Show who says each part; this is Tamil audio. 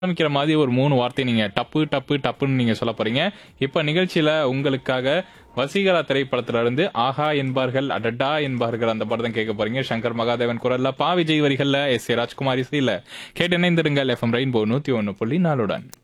Speaker 1: ஆரம்பிக்கிற மாதிரி ஒரு 3 வார்த்தை நீங்க டப்பு, டப்பு, டப்புன்னு நீங்க சொல்லப் போறீங்க. இப்ப நிகழ்ச்சியில உங்களுக்காக வசீகரா திரைப்படத்துல இருந்து ஆஹா என்பார்கள், அடடா என்பார்கள் அந்த பாட்டு தான் கேட்கப் போறீங்க. சங்கர் மகாதேவன் குரல்ல, பா. விஜய் வரிகள்ல, எஸ். ஏ. ராஜ்குமார் இசையில கேட்டு இணைந்திருங்கள். எஃப்எம் ரெயின்போ 101.4 உடன்.